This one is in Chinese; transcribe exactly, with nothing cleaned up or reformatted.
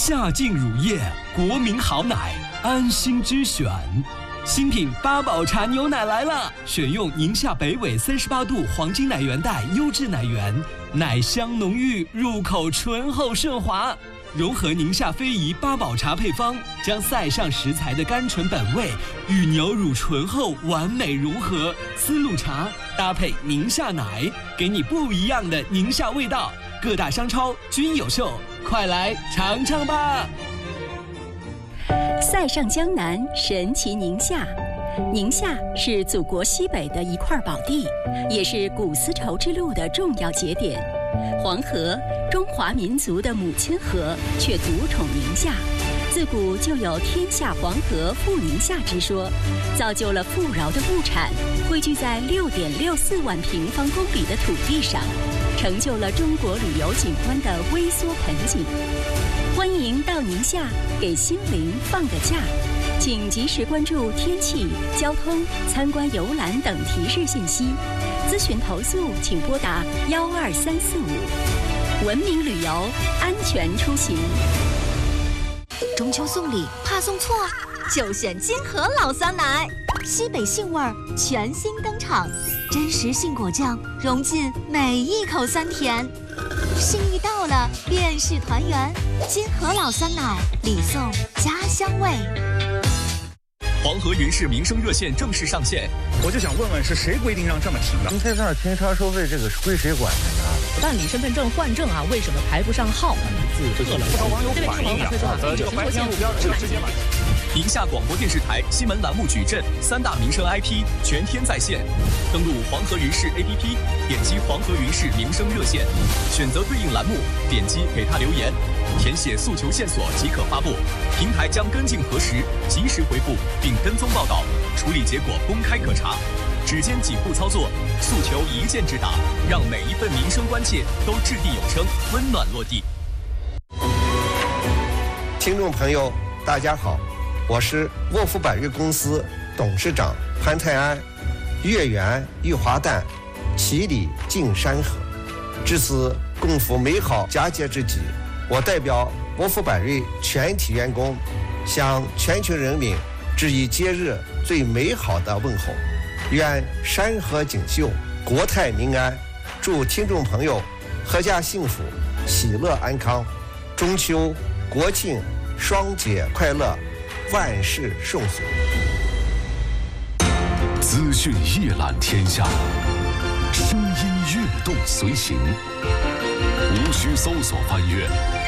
夏净乳液，国民好奶，安心之选。新品八宝茶牛奶来了，选用宁夏北纬三十八度黄金奶源带优质奶源，奶香浓郁，入口醇厚顺滑。融合宁夏非遗八宝茶配方，将塞上食材的甘醇本味与牛乳醇厚完美融合。丝路茶搭配宁夏奶，给你不一样的宁夏味道。各大商超均有售，快来尝尝吧！ 塞上江南，神奇宁夏。宁夏是祖国西北的一块宝地，也是古丝绸之路的重要节点。黄河，中华民族的母亲河，却独宠宁夏。自古就有天下黄河富宁夏之说，造就了富饶的物产汇聚在六点六四万平方公里的土地上，成就了中国旅游景观的微缩盆景。欢迎到宁夏给心灵放个假，请及时关注天气、交通、参观游览等提示信息。咨询投诉请拨打幺二三四五。文明旅游，安全出行。 中秋送礼怕送错，就选金河老酸奶，西北杏味儿全新登场，真实杏果酱融进每一口酸甜。心意到了，便是团圆。金河老酸奶，礼送家乡味。 黄河云氏民生热线正式上线， 我就想问问，是谁规定让这么停的？ 您在这儿停车收费，这个是归谁管的呀？ 办理身份证换证啊，为什么排不上号？ 不少网友反映呀，呃，这个白天路边这个直接买。 宁夏广播电视台新闻栏目矩阵三大民生 I P 全天在线，登录黄河云氏 A P P， 点击黄河云氏民生热线，选择对应栏目，点击给他留言，填写诉求线索即可发布，平台将跟进核实，及时回复并跟踪报道，处理结果公开可查。只见几步操作，诉求一键直达，让每一份民生关切都掷地有声，温暖落地。 听众朋友，大家好，我是沃夫百瑞公司董事长潘泰安。月圆玉华诞，其理尽山河。至此共赴美好佳节之际，我代表沃夫百瑞全体员工，向全球人民致以节日最美好的问候。愿山河锦绣，国泰民安，祝听众朋友阖家幸福，喜乐安康，中秋国庆双节快乐，万事顺遂。 资讯一览天下，声音跃动随行，无需搜索翻阅，